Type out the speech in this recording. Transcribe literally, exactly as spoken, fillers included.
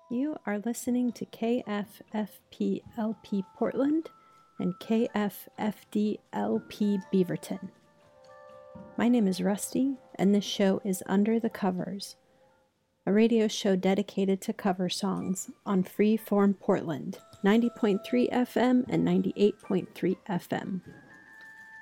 You are listening to K F F P L P Portland and K F F D L P Beaverton. My name is Rusty, and this show is Under the Covers, a radio show dedicated to cover songs on Freeform Portland, ninety point three F M and ninety-eight point three F M.